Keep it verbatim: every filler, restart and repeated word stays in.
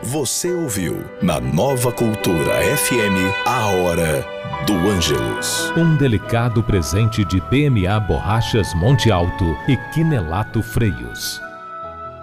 Você ouviu na Nova Cultura F M a Hora do Ângelus. Um delicado presente de P M A Borrachas Monte Alto e Quinelato Freios.